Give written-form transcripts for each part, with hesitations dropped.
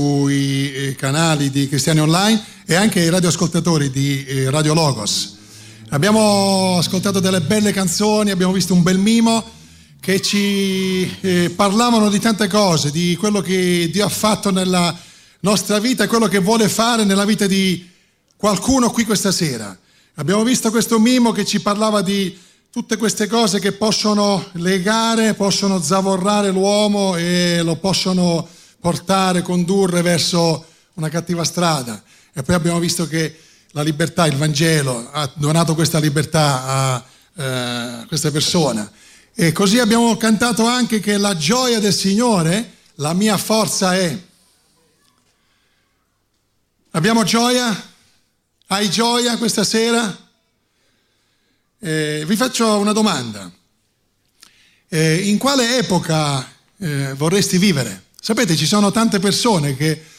sui canali di Cristiani Online e anche ai radioascoltatori di Radio Logos. Abbiamo ascoltato delle belle canzoni, abbiamo visto un bel mimo che ci parlavano di tante cose, di quello che Dio ha fatto nella nostra vita e quello che vuole fare nella vita di qualcuno qui questa sera. Abbiamo visto questo mimo che ci parlava di tutte queste cose che possono legare, possono zavorrare l'uomo e lo possono portare, condurre verso una cattiva strada. E poi abbiamo visto che la libertà, il Vangelo, ha donato questa libertà a questa persona. E così abbiamo cantato anche che la gioia del Signore, la mia forza è. Abbiamo gioia? Hai gioia questa sera? Vi faccio una domanda. In quale epoca vorresti vivere? Sapete, ci sono tante persone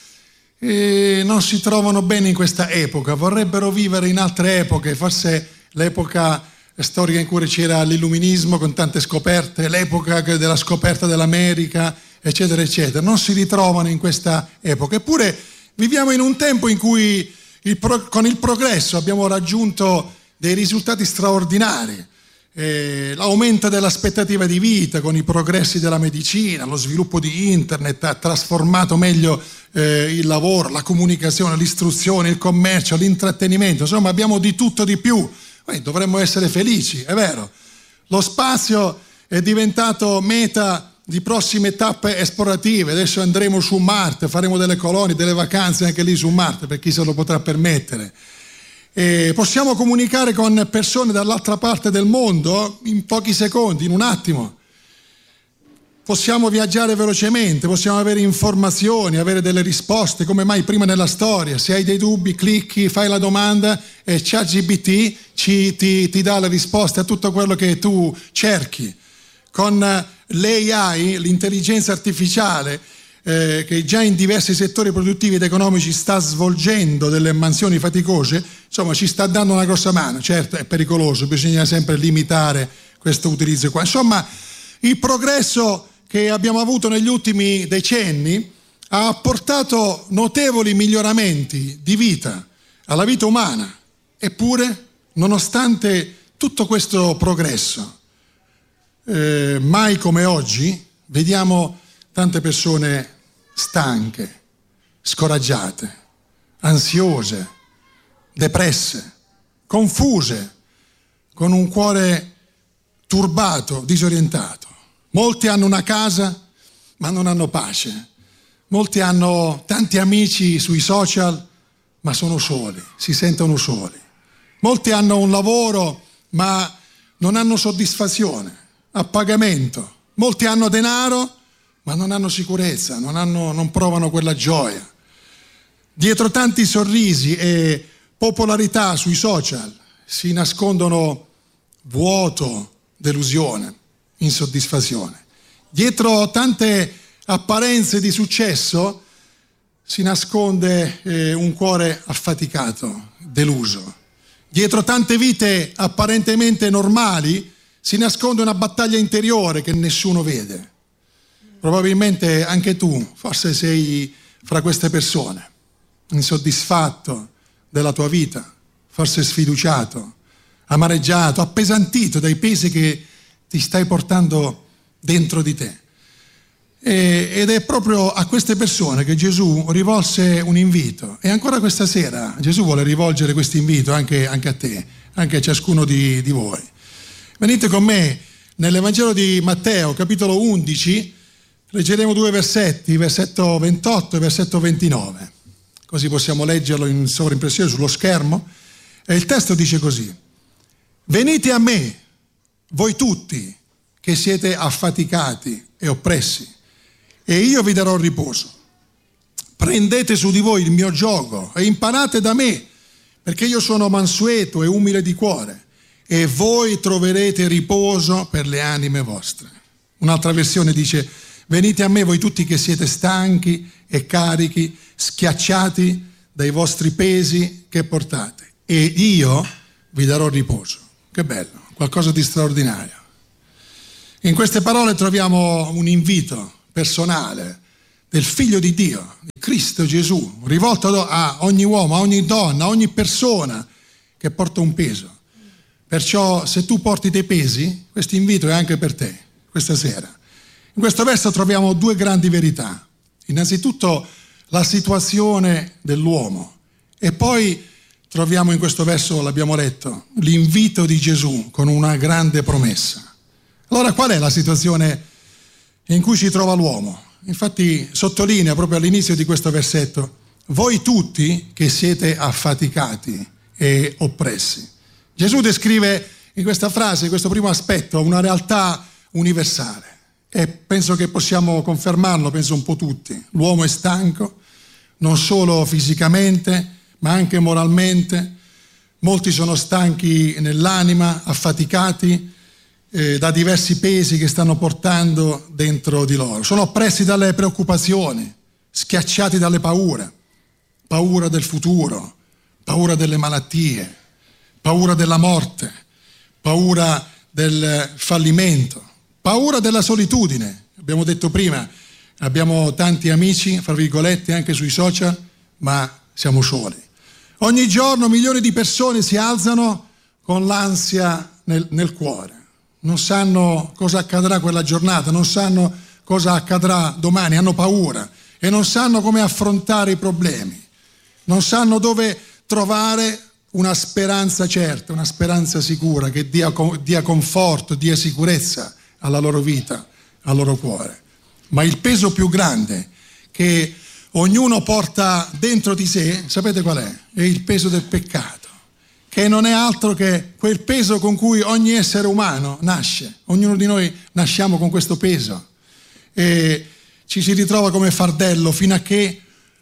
che non si trovano bene in questa epoca, vorrebbero vivere in altre epoche, forse l'epoca storica in cui c'era l'illuminismo con tante scoperte, l'epoca della scoperta dell'America, eccetera, eccetera. Non si ritrovano in questa epoca. Eppure viviamo in un tempo in cui con il progresso abbiamo raggiunto dei risultati straordinari. L'aumento dell'aspettativa di vita con i progressi della medicina, lo sviluppo di internet ha trasformato meglio il lavoro, la comunicazione, l'istruzione, il commercio, l'intrattenimento, insomma abbiamo di tutto di più. Dovremmo essere felici, è vero. Lo spazio è diventato meta di prossime tappe esplorative, adesso andremo su Marte, faremo delle colonie, delle vacanze anche lì su Marte per chi se lo potrà permettere. Possiamo comunicare con persone dall'altra parte del mondo in pochi secondi, in un attimo. Possiamo viaggiare velocemente, possiamo avere informazioni, avere delle risposte come mai prima nella storia. Se hai dei dubbi, clicchi, fai la domanda e ChatGPT ti dà le risposte a tutto quello che tu cerchi. Con l'AI, l'intelligenza artificiale, che già in diversi settori produttivi ed economici sta svolgendo delle mansioni faticose, insomma ci sta dando una grossa mano. Certo è pericoloso, bisogna sempre limitare questo utilizzo qua. Insomma, il progresso che abbiamo avuto negli ultimi decenni ha portato notevoli miglioramenti di vita alla vita umana. Eppure, nonostante tutto questo progresso, mai come oggi vediamo tante persone stanche, scoraggiate, ansiose, depresse, confuse, con un cuore turbato, disorientato. Molti hanno una casa, ma non hanno pace. Molti hanno tanti amici sui social, ma sono soli, si sentono soli. Molti hanno un lavoro, ma non hanno soddisfazione, a pagamento. Molti hanno denaro, ma non hanno sicurezza, non provano quella gioia. Dietro tanti sorrisi e popolarità sui social si nascondono vuoto, delusione, insoddisfazione. Dietro tante apparenze di successo si nasconde un cuore affaticato, deluso. Dietro tante vite apparentemente normali si nasconde una battaglia interiore che nessuno vede. Probabilmente anche tu, forse sei fra queste persone, insoddisfatto della tua vita, forse sfiduciato, amareggiato, appesantito dai pesi che ti stai portando dentro di te. Ed è proprio a queste persone che Gesù rivolse un invito. E ancora questa sera Gesù vuole rivolgere questo invito anche a te, anche a ciascuno di voi. Venite con me nell'Evangelo di Matteo, capitolo 11, leggeremo 2 versetti, versetto 28 e versetto 29. Così possiamo leggerlo in sovraimpressione sullo schermo. E il testo dice così: venite a me, voi tutti che siete affaticati e oppressi, e io vi darò riposo. Prendete su di voi il mio giogo e imparate da me, perché io sono mansueto e umile di cuore, e voi troverete riposo per le anime vostre. Un'altra versione dice: venite a me voi tutti che siete stanchi e carichi, schiacciati dai vostri pesi che portate, e io vi darò riposo. Che bello, qualcosa di straordinario. In queste parole troviamo un invito personale del Figlio di Dio, di Cristo Gesù, rivolto a ogni uomo, a ogni donna, a ogni persona che porta un peso. Perciò se tu porti dei pesi, questo invito è anche per te, questa sera. In questo verso troviamo due grandi verità. Innanzitutto la situazione dell'uomo e poi troviamo in questo verso, l'abbiamo letto, l'invito di Gesù con una grande promessa. Allora qual è la situazione in cui si trova l'uomo? Infatti sottolinea proprio all'inizio di questo versetto: voi tutti che siete affaticati e oppressi. Gesù descrive in questa frase, in questo primo aspetto, una realtà universale e penso che possiamo confermarlo, penso un po' tutti. L'uomo è stanco, non solo fisicamente, ma anche moralmente. Molti sono stanchi nell'anima, affaticati da diversi pesi che stanno portando dentro di loro. Sono oppressi dalle preoccupazioni, schiacciati dalle paure, paura del futuro, paura delle malattie, paura della morte, paura del fallimento, paura della solitudine. Abbiamo detto prima, abbiamo tanti amici, fra virgolette, anche sui social, ma siamo soli. Ogni giorno milioni di persone si alzano con l'ansia nel cuore. Non sanno cosa accadrà quella giornata, non sanno cosa accadrà domani, hanno paura e non sanno come affrontare i problemi, non sanno dove trovare una speranza certa, una speranza sicura che dia conforto, dia sicurezza alla loro vita, al loro cuore. Ma il peso più grande che ognuno porta dentro di sé, sapete qual è? È il peso del peccato, che non è altro che quel peso con cui ogni essere umano nasce. Ognuno di noi nasciamo con questo peso e ci si ritrova come fardello fino a che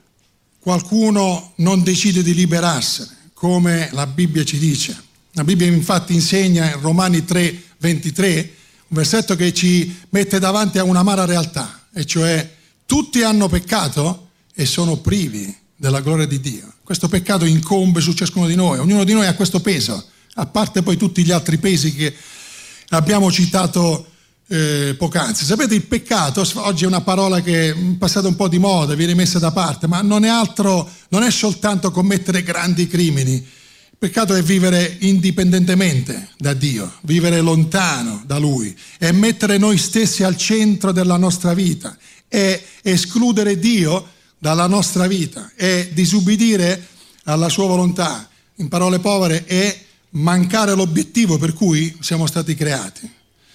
qualcuno non decide di liberarsene, come la Bibbia ci dice. La Bibbia infatti insegna in Romani 3:23, un versetto che ci mette davanti a un'amara realtà, e cioè tutti hanno peccato e sono privi della gloria di Dio. Questo peccato incombe su ciascuno di noi, ognuno di noi ha questo peso, a parte poi tutti gli altri pesi che abbiamo citato poc'anzi. Sapete, il peccato oggi è una parola che è passata un po' di moda, viene messa da parte, ma non è altro, non è soltanto commettere grandi crimini. Il peccato è vivere indipendentemente da Dio, vivere lontano da Lui, è mettere noi stessi al centro della nostra vita, è escludere Dio dalla nostra vita, è disubbidire alla sua volontà. In parole povere, è mancare l'obiettivo per cui siamo stati creati.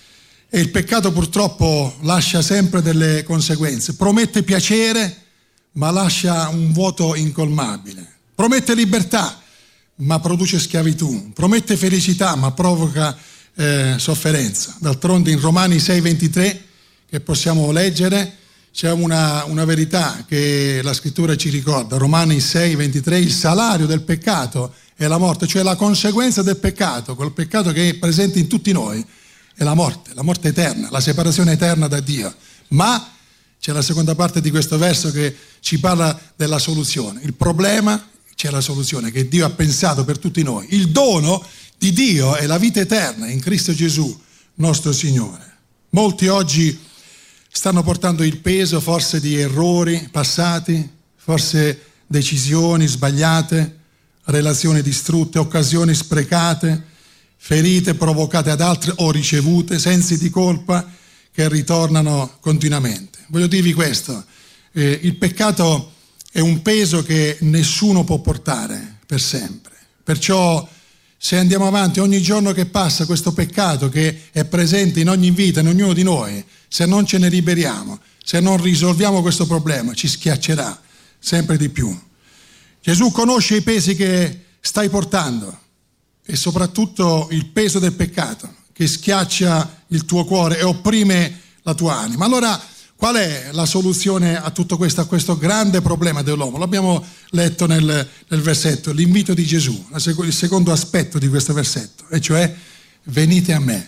E il peccato purtroppo lascia sempre delle conseguenze. Promette piacere, ma lascia un vuoto incolmabile. Promette libertà, ma produce schiavitù. Promette felicità, ma provoca sofferenza. D'altronde in Romani 6:23, che possiamo leggere, c'è una verità che la scrittura ci ricorda. Romani 6:23, il salario del peccato è la morte, cioè la conseguenza del peccato, quel peccato che è presente in tutti noi, è la morte eterna, la separazione eterna da Dio. Ma c'è la seconda parte di questo verso che ci parla della soluzione. Il problema, c'è la soluzione che Dio ha pensato per tutti noi. Il dono di Dio è la vita eterna in Cristo Gesù, nostro Signore. Molti oggi stanno portando il peso forse di errori passati, forse decisioni sbagliate, relazioni distrutte, occasioni sprecate, ferite provocate ad altri o ricevute, sensi di colpa che ritornano continuamente. Voglio dirvi questo, il peccato è un peso che nessuno può portare per sempre. Perciò se andiamo avanti ogni giorno che passa, questo peccato che è presente in ogni vita, in ognuno di noi, se non ce ne liberiamo, se non risolviamo questo problema, ci schiaccerà sempre di più. Gesù conosce i pesi che stai portando e soprattutto il peso del peccato che schiaccia il tuo cuore e opprime la tua anima. Allora, qual è la soluzione a tutto questo, a questo grande problema dell'uomo? L'abbiamo letto nel versetto, l'invito di Gesù, il secondo aspetto di questo versetto, e cioè venite a me.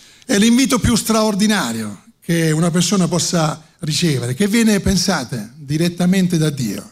È l'invito più straordinario che una persona possa ricevere, che viene, pensate, direttamente da Dio.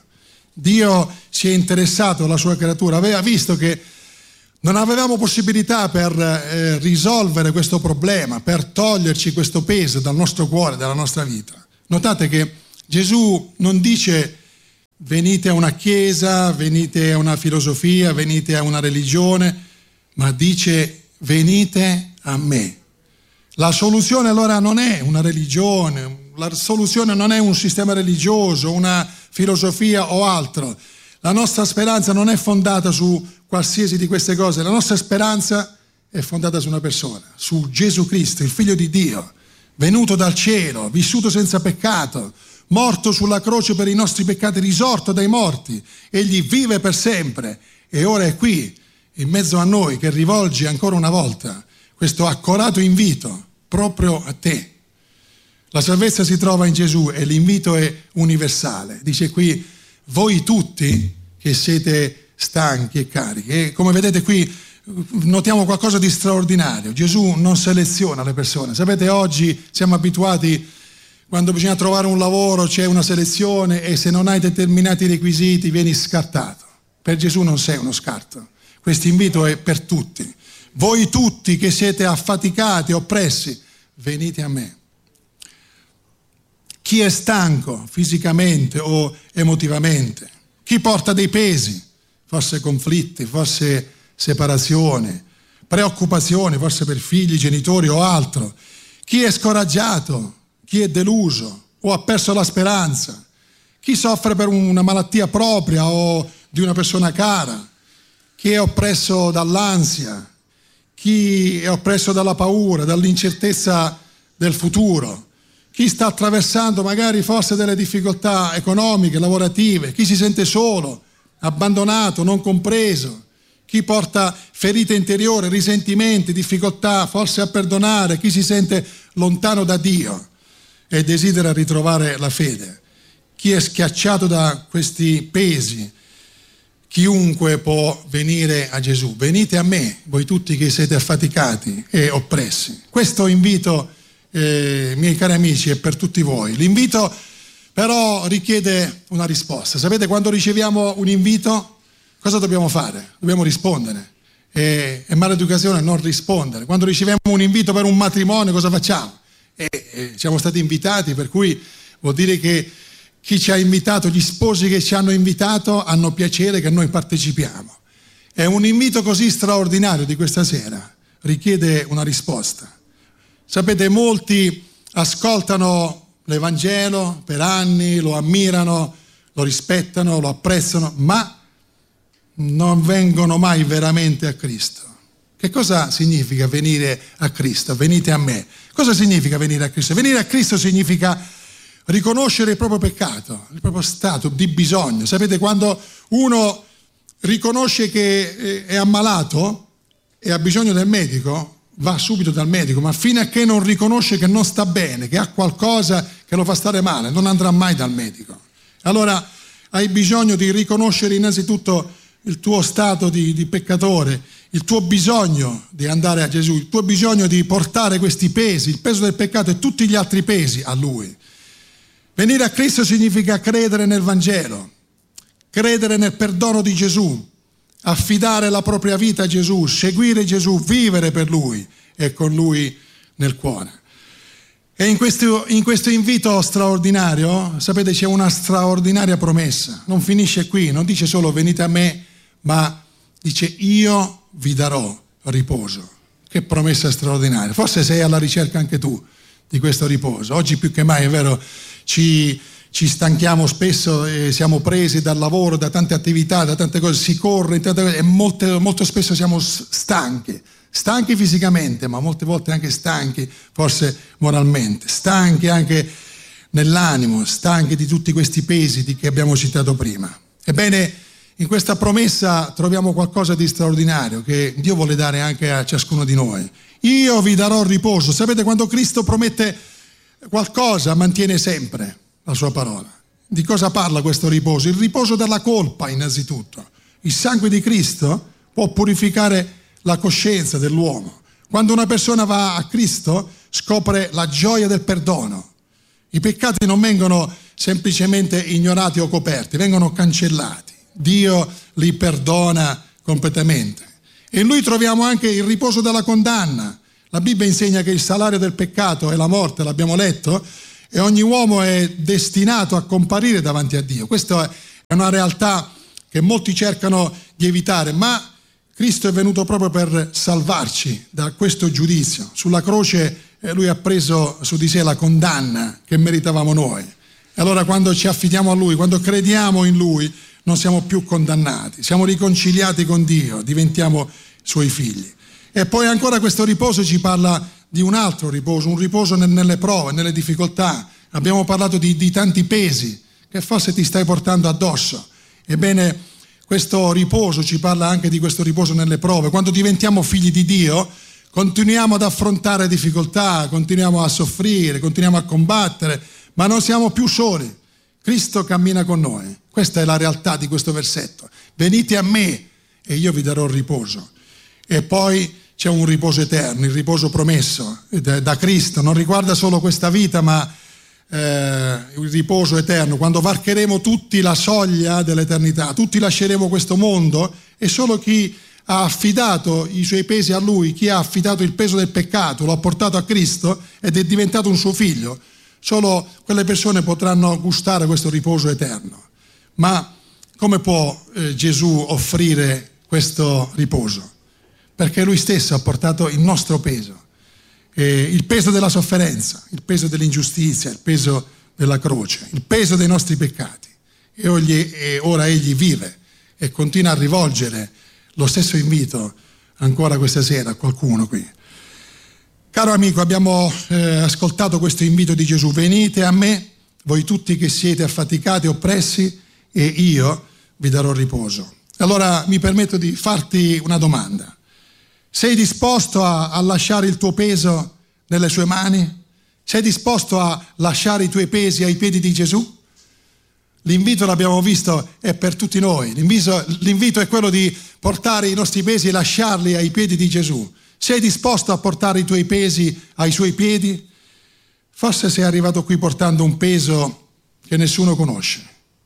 Dio si è interessato alla sua creatura, aveva visto che non avevamo possibilità per risolvere questo problema, per toglierci questo peso dal nostro cuore, dalla nostra vita. Notate che Gesù non dice venite a una chiesa, venite a una filosofia, venite a una religione, ma dice venite a me. La soluzione allora non è una religione, la soluzione non è un sistema religioso, una filosofia o altro. La nostra speranza non è fondata su qualsiasi di queste cose, la nostra speranza è fondata su una persona, su Gesù Cristo, il Figlio di Dio, venuto dal cielo, vissuto senza peccato, morto sulla croce per i nostri peccati, risorto dai morti. Egli vive per sempre e ora è qui, in mezzo a noi, che rivolge ancora una volta questo accorato invito proprio a te. La salvezza si trova in Gesù e l'invito è universale. Dice qui, voi tutti che siete stanchi e carichi. E come vedete qui notiamo qualcosa di straordinario. Gesù non seleziona le persone. Sapete, oggi siamo abituati, quando bisogna trovare un lavoro c'è una selezione e se non hai determinati requisiti vieni scartato. Per Gesù non sei uno scarto. Questo invito è per tutti. Voi tutti che siete affaticati, oppressi, venite a me. Chi è stanco fisicamente o emotivamente? Chi porta dei pesi? Forse conflitti, forse separazione, preoccupazioni, forse per figli, genitori o altro. Chi è scoraggiato? Chi è deluso o ha perso la speranza? Chi soffre per una malattia propria o di una persona cara? Chi è oppresso dall'ansia? Chi è oppresso dalla paura, dall'incertezza del futuro? Chi sta attraversando magari forse delle difficoltà economiche, lavorative? Chi si sente solo, abbandonato, non compreso? Chi porta ferite interiori, risentimenti, difficoltà forse a perdonare? Chi si sente lontano da Dio e desidera ritrovare la fede? Chi è schiacciato da questi pesi? Chiunque può venire a Gesù. Venite a me, voi tutti che siete affaticati e oppressi. Questo invito, miei cari amici, è per tutti voi. L'invito però richiede una risposta. Sapete, quando riceviamo un invito, cosa dobbiamo fare? Dobbiamo rispondere. È maleducazione non rispondere. Quando riceviamo un invito per un matrimonio, cosa facciamo? Siamo stati invitati, per cui vuol dire che chi ci ha invitato, gli sposi che ci hanno invitato, hanno piacere che noi partecipiamo. È un invito così straordinario di questa sera, richiede una risposta. Sapete, molti ascoltano l'Evangelo per anni, lo ammirano, lo rispettano, lo apprezzano, ma non vengono mai veramente a Cristo. Che cosa significa venire a Cristo? Venite a me. Cosa significa venire a Cristo? Venire a Cristo significa riconoscere il proprio peccato, il proprio stato di bisogno. Sapete, quando uno riconosce che è ammalato e ha bisogno del medico, va subito dal medico, ma fino a che non riconosce che non sta bene, che ha qualcosa che lo fa stare male, non andrà mai dal medico. Allora hai bisogno di riconoscere innanzitutto il tuo stato di peccatore, il tuo bisogno di andare a Gesù, il tuo bisogno di portare questi pesi, il peso del peccato e tutti gli altri pesi a Lui. Venire a Cristo significa credere nel Vangelo, credere nel perdono di Gesù, affidare la propria vita a Gesù, seguire Gesù, vivere per Lui e con Lui nel cuore. E in questo invito straordinario, sapete, c'è una straordinaria promessa. Non finisce qui, non dice solo venite a me, ma dice io vi darò riposo. Che promessa straordinaria. Forse sei alla ricerca anche tu di questo riposo. Oggi più che mai, è vero, ci stanchiamo spesso e siamo presi dal lavoro, da tante attività, da tante cose, si corre e molto spesso siamo stanchi fisicamente, ma molte volte anche stanchi forse moralmente, stanchi anche nell'animo, stanchi di tutti questi pesi che abbiamo citato prima. Ebbene, in questa promessa troviamo qualcosa di straordinario che Dio vuole dare anche a ciascuno di noi. Io vi darò riposo. Sapete, quando Cristo promette qualcosa mantiene sempre la sua parola. Di cosa parla questo riposo? Il riposo dalla colpa, innanzitutto. Il sangue di Cristo può purificare la coscienza dell'uomo. Quando una persona va a Cristo scopre la gioia del perdono. I peccati non vengono semplicemente ignorati o coperti, vengono cancellati. Dio li perdona completamente. E in Lui troviamo anche il riposo dalla condanna. La Bibbia insegna che il salario del peccato è la morte, l'abbiamo letto, e ogni uomo è destinato a comparire davanti a Dio. Questa è una realtà che molti cercano di evitare, ma Cristo è venuto proprio per salvarci da questo giudizio. Sulla croce Lui ha preso su di sé la condanna che meritavamo noi. E allora quando ci affidiamo a Lui, quando crediamo in Lui, non siamo più condannati, siamo riconciliati con Dio, diventiamo Suoi figli. E poi ancora questo riposo ci parla di un altro riposo, un riposo nelle prove, nelle difficoltà. Abbiamo parlato di tanti pesi che forse ti stai portando addosso. Ebbene, questo riposo ci parla anche di questo riposo nelle prove. Quando diventiamo figli di Dio, continuiamo ad affrontare difficoltà, continuiamo a soffrire, continuiamo a combattere, ma non siamo più soli. Cristo cammina con noi. Questa è la realtà di questo versetto. Venite a me e io vi darò riposo. E poi c'è un riposo eterno, il riposo promesso da Cristo. Non riguarda solo questa vita, ma il riposo eterno. Quando varcheremo tutti la soglia dell'eternità, tutti lasceremo questo mondo e solo chi ha affidato i suoi pesi a Lui, chi ha affidato il peso del peccato, lo ha portato a Cristo ed è diventato un suo figlio, solo quelle persone potranno gustare questo riposo eterno. Ma come può Gesù offrire questo riposo? Perché Lui stesso ha portato il nostro peso, il peso della sofferenza, il peso dell'ingiustizia, il peso della croce, il peso dei nostri peccati. E ora Egli vive e continua a rivolgere lo stesso invito ancora questa sera a qualcuno qui. Caro amico, abbiamo ascoltato questo invito di Gesù: venite a me, voi tutti che siete affaticati e oppressi, e io vi darò riposo. Allora mi permetto di farti una domanda. Sei disposto a lasciare il tuo peso nelle sue mani? Sei disposto a lasciare i tuoi pesi ai piedi di Gesù? L'invito, l'abbiamo visto, è per tutti noi. L'invito è quello di portare i nostri pesi e lasciarli ai piedi di Gesù. Sei disposto a portare i tuoi pesi ai suoi piedi? Forse sei arrivato qui portando un peso che nessuno conosce.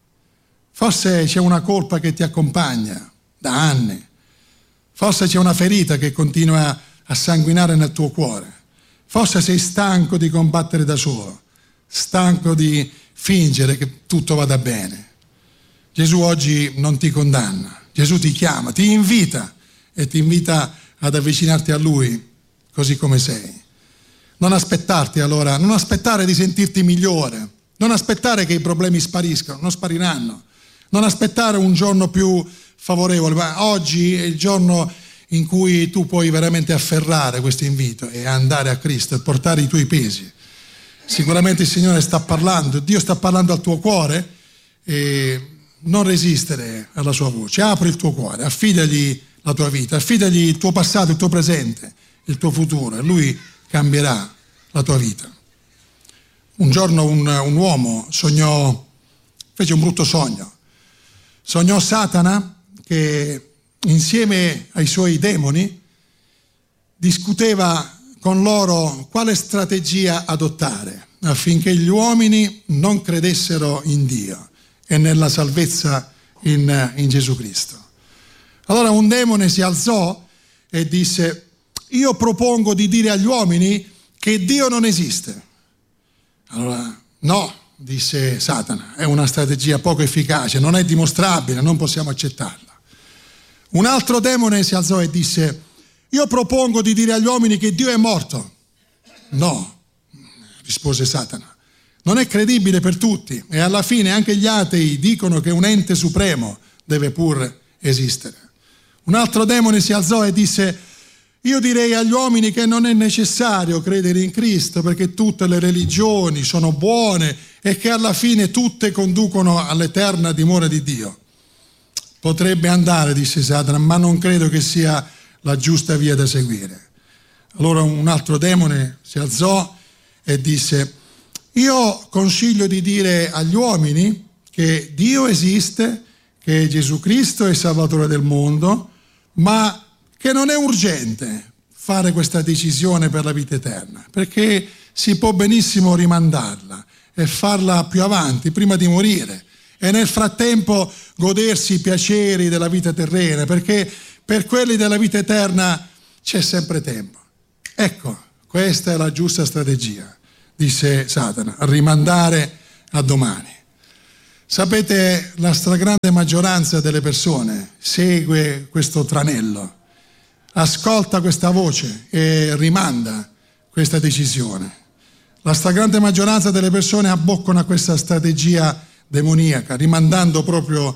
Forse c'è una colpa che ti accompagna da anni. Forse c'è una ferita che continua a sanguinare nel tuo cuore. Forse sei stanco di combattere da solo, stanco di fingere che tutto vada bene. Gesù oggi non ti condanna, Gesù ti chiama, ti invita e ti invita ad avvicinarti a Lui così come sei. Non aspettarti allora, non aspettare di sentirti migliore, non aspettare che i problemi spariscano, non spariranno. Non aspettare un giorno più favorevole, ma oggi è il giorno in cui tu puoi veramente afferrare questo invito e andare a Cristo e portare i tuoi pesi. Sicuramente il Signore sta parlando, Dio sta parlando al tuo cuore, e non resistere alla sua voce. Apri il tuo cuore, affidagli la tua vita, affidagli il tuo passato, il tuo presente, il tuo futuro, e Lui cambierà la tua vita. Un giorno un uomo fece un brutto sogno. Sognò Satana che insieme ai suoi demoni discuteva con loro quale strategia adottare affinché gli uomini non credessero in Dio e nella salvezza in Gesù Cristo. Allora un demone si alzò e disse: io propongo di dire agli uomini che Dio non esiste. Allora, no, disse Satana, è una strategia poco efficace, non è dimostrabile, non possiamo accettarla. Un altro demone si alzò e disse: io propongo di dire agli uomini che Dio è morto. No, rispose Satana, non è credibile per tutti, e alla fine anche gli atei dicono che un ente supremo deve pur esistere. Un altro demone si alzò e disse: io direi agli uomini che non è necessario credere in Cristo, perché tutte le religioni sono buone e che alla fine tutte conducono all'eterna dimora di Dio. Potrebbe andare, disse Satana, ma non credo che sia la giusta via da seguire. Allora un altro demone si alzò e disse: io consiglio di dire agli uomini che Dio esiste, che Gesù Cristo è il Salvatore del mondo, ma che non è urgente fare questa decisione per la vita eterna, perché si può benissimo rimandarla e farla più avanti, prima di morire, e nel frattempo godersi i piaceri della vita terrena, perché per quelli della vita eterna c'è sempre tempo. Ecco, questa è la giusta strategia. disse Satana, a rimandare a domani. Sapete, la stragrande maggioranza delle persone segue questo tranello, ascolta questa voce e rimanda questa decisione. La stragrande maggioranza delle persone abboccano a questa strategia demoniaca, rimandando proprio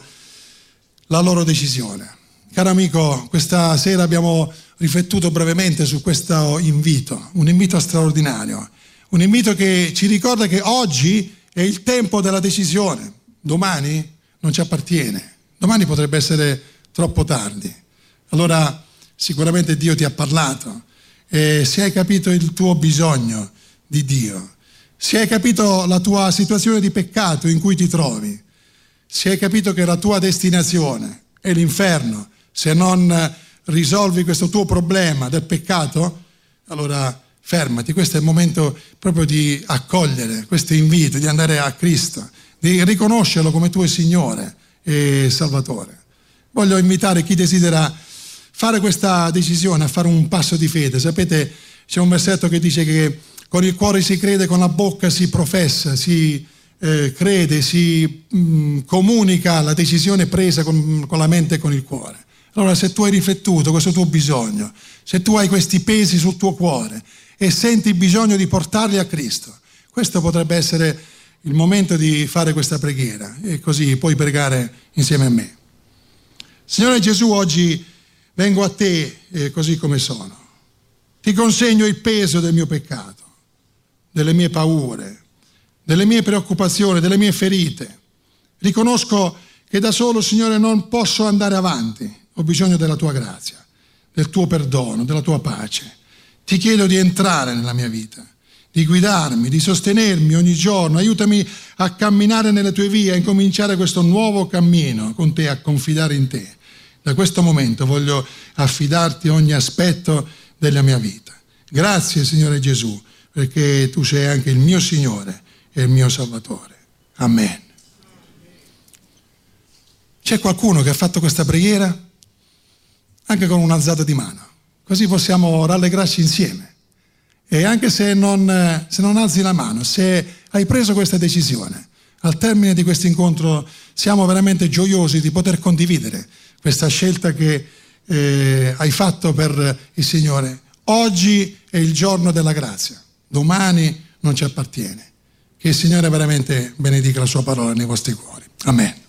la loro decisione. Caro amico, questa sera abbiamo riflettuto brevemente su questo invito, un invito straordinario, un invito che ci ricorda che oggi è il tempo della decisione. Domani non ci appartiene, domani potrebbe essere troppo tardi. Allora sicuramente Dio ti ha parlato e se hai capito il tuo bisogno di Dio, se hai capito la tua situazione di peccato in cui ti trovi, se hai capito che la tua destinazione è l'inferno, se non risolvi questo tuo problema del peccato, allora fermati. Questo è il momento proprio di accogliere questo invito, di andare a Cristo, di riconoscerlo come tuo Signore e Salvatore. Voglio invitare chi desidera fare questa decisione a fare un passo di fede. Sapete, c'è un versetto che dice che con il cuore si crede, con la bocca si professa, si crede, si comunica la decisione presa con la mente e con il cuore. Allora, se tu hai riflettuto questo tuo bisogno, se tu hai questi pesi sul tuo cuore e senti il bisogno di portarli a Cristo, questo potrebbe essere il momento di fare questa preghiera e così puoi pregare insieme a me. Signore Gesù, oggi vengo a te così come sono. Ti consegno il peso del mio peccato, delle mie paure, delle mie preoccupazioni, delle mie ferite. Riconosco che da solo, Signore, non posso andare avanti. Ho bisogno della tua grazia, del tuo perdono, della tua pace. Ti chiedo di entrare nella mia vita, di guidarmi, di sostenermi ogni giorno. Aiutami a camminare nelle tue vie, a incominciare questo nuovo cammino con te, a confidare in te. Da questo momento voglio affidarti ogni aspetto della mia vita. Grazie, Signore Gesù, perché tu sei anche il mio Signore e il mio Salvatore. Amen. C'è qualcuno che ha fatto questa preghiera? Anche con un'alzata di mano, così possiamo rallegrarci insieme. E anche se non alzi la mano, se hai preso questa decisione, al termine di questo incontro siamo veramente gioiosi di poter condividere questa scelta che hai fatto per il Signore. Oggi è il giorno della grazia, domani non ci appartiene. Che il Signore veramente benedica la sua parola nei vostri cuori. Amen.